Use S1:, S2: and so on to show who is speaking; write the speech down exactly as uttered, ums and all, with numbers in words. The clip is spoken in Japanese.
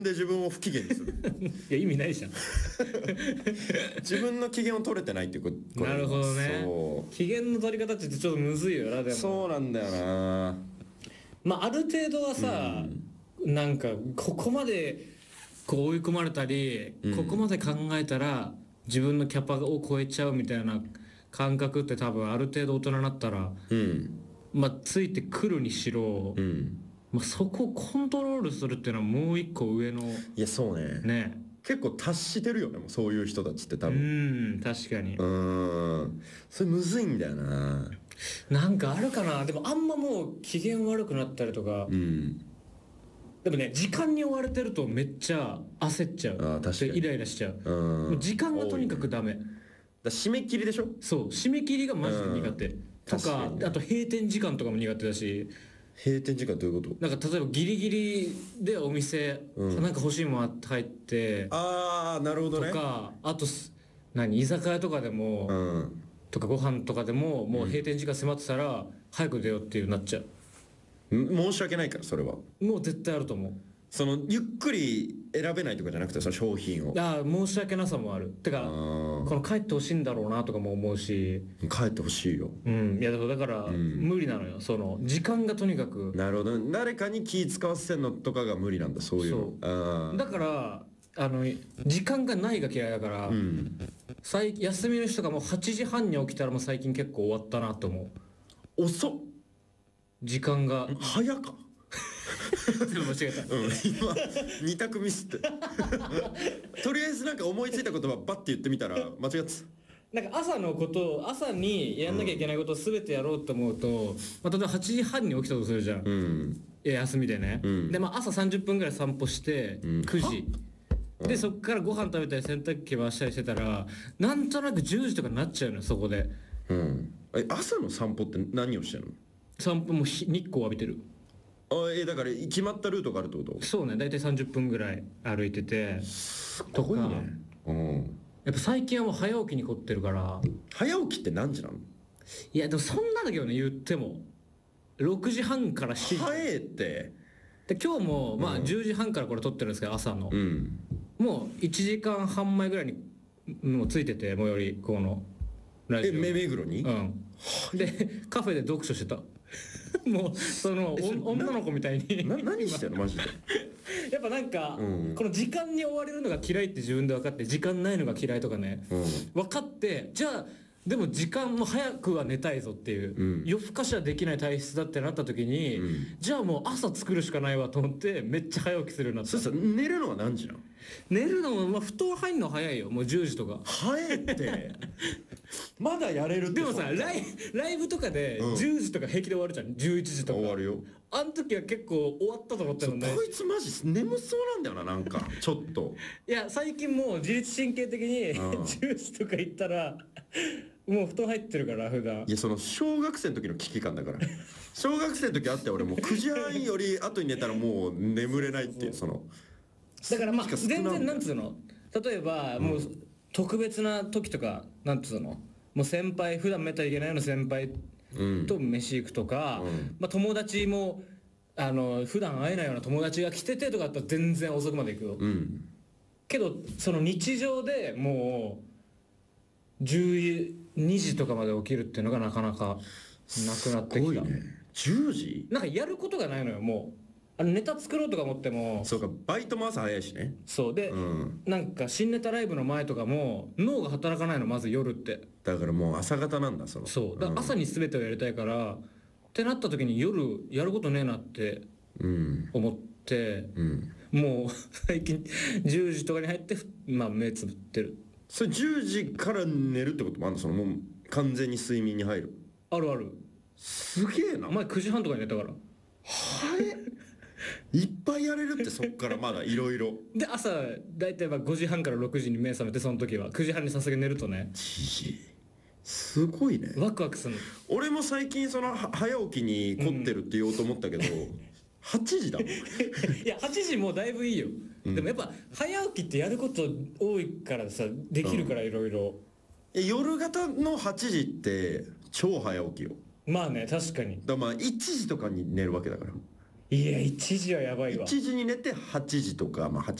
S1: で自分を不機嫌にする
S2: いや意味ないじゃん
S1: 自分の機嫌を取れてないっていうこと
S2: なるほどね。
S1: そう
S2: 機嫌の取り方ってちょっとむずいよな。でも
S1: そうなんだよな。
S2: まあある程度はさ、うん、なんかここまでこう追い込まれたり、うん、ここまで考えたら自分のキャパを超えちゃうみたいな感覚って多分ある程度大人になったら、うん、まあついてくるにしろ、うん、まあ、そこをコントロールするっていうのはもう一個上の。
S1: いやそうね。
S2: ね。
S1: 結構達してるよね、もうそういう人たちって多分。
S2: うん確かに。
S1: うんそれむずいんだよな。
S2: なんかあるかな。でもあんまもう機嫌悪くなったりとか、うん、でもね時間に追われてるとめっちゃ焦っちゃう。あ確かにイライラしちゃう。うんもう時間がとにかくダメ。
S1: だ締め切りでしょ。そう
S2: 締め切りがマジで苦手、うん、とかあと閉店時間とかも苦手だし。
S1: 閉店時間どういうこと。
S2: なんか例えばギリギリでお店、うん、なんか欲しいもの入って
S1: ああなるほどね
S2: とかあと何居酒屋とかでも、うん、とかご飯とかでももう閉店時間迫ってたら、うん、早く出ようっていうなっちゃう。
S1: 申し訳ないからそれは
S2: もう絶対あると思う。
S1: そのゆっくり選べないとかじゃなくてその商品を
S2: ああ申し訳なさもある。てかこの帰ってほしいんだろうなとかも思うし。
S1: 帰ってほしいよ。
S2: うんいやだから、うん、無理なのよその時間がとにかく。
S1: なるほど誰かに気使わせんのとかが無理なんだそういうの。
S2: そうだからあの時間がないが嫌いだから、うん、休みの日とかもはちじはんに起きたらもう最近結構終わったなと思う。
S1: 遅っ
S2: 時間が
S1: 早か
S2: 全部間違えた、
S1: うん、今に択ミスってとりあえずなんか思いついた言葉バッて言ってみたら間違って
S2: なんか朝のこと朝にやんなきゃいけないことを全てやろうと思うと、うんまあ、例えばはちじはんに起きたとするじゃん、うん、休みでね、うん、で、まあ、朝さんじゅっぷんぐらい散歩して、うん、くじでそっからご飯食べたり洗濯機回したりしてたらなんとなくじゅうじとかになっちゃうのよそこで、
S1: うん、え朝の散歩って何をしてるの。
S2: 散歩も日光浴びてる。
S1: あえだから決まったルートがあるってこと。
S2: そうね大体さんじゅっぷんぐらい歩いてて
S1: すごいね。うん
S2: やっぱ最近はもう早起きに凝ってるから。
S1: 早起きって何時なの。
S2: いやでもそんなだけどね言ってもろくじはんからしちじ。
S1: 早えって
S2: で今日もまあじゅうじはんからこれ撮ってるんですけど朝の、うん、もういちじかんはんまえぐらいにもうついてて最寄りこのラジオ。
S1: え目黒に。
S2: うんでカフェで読書してたもうその女の子みたいに
S1: な何してんのマジで
S2: やっぱなんか、うん、この時間に追われるのが嫌いって自分で分かって時間ないのが嫌いとかね、うん、分かってじゃあでも時間も早くは寝たいぞっていう、うん、夜更かしはできない体質だってなった時に、うん、じゃあもう朝作るしかないわと思ってめっちゃ早起きするようになった。
S1: そうそう寝るのは何時なの。
S2: 寝るのも、まあ、布団入るの早いよもうじゅうじとか。
S1: 早いってまだやれるって。
S2: でもさライ、ライブとかでじゅうじとか平気で終わるじゃん、うん、じゅういちじとか
S1: 終わるよ。
S2: あの時は結構終わったと思ったのね。
S1: こいつマジ眠そうなんだよななんかちょっと
S2: いや最近もう自律神経的に、うん、じゅうじとか行ったらもう布団入ってるから普段。
S1: いやその小学生の時の危機感だから小学生の時あって俺もうくじはんより後に寝たらもう眠れないっていうその
S2: だからまあ全然なんつうの例えばもう特別な時とかなんつうのもう先輩普段めったらいけないような先輩と飯行くとか、うんまあ、友達もあの普段会えないような友達が来ててとかだったら全然遅くまで行くよ、うん、けどその日常でもうじゅうにじとかまで起きるっていうのがなかなかなくなってきた。すごいね。
S1: じゅうじ
S2: なんかやることがないのよもう。あのネタ作ろうとか思っても
S1: そうかバイトも朝早いしね。
S2: そうで、うん、なんか新ネタライブの前とかも脳が働かないのまず夜って。
S1: だからもう朝方なんだその。
S2: そうだから朝に全てをやりたいから、うん、ってなった時に夜やることねえなって思って、うん、もう最近じゅうじとかに入ってまあ目つぶってる。
S1: それじゅうじから寝るってこともあるのそのもう完全に睡眠に入る。
S2: あるある。
S1: すげえな。
S2: 前くじはんとかに寝たから。
S1: はいいっぱいやれるってそっからまだいろいろ
S2: で朝大体ごじはんからろくじに目覚めてその時はくじはんにさすがに寝るとね
S1: すごいね。
S2: ワクワクするの。
S1: 俺も最近その早起きに凝ってるって言おうと思ったけど、うん、はちじだもんい
S2: やはちじもうだいぶいいよ、うん、でもやっぱ早起きってやること多いからさできるからいろいろ。
S1: 夜型のはちじって超早起きよ。
S2: まあね確かに。
S1: だからまあいちじとかに寝るわけだから。
S2: いやいちじはやばいわ。
S1: いちじに寝てはちじとか、まあ、はち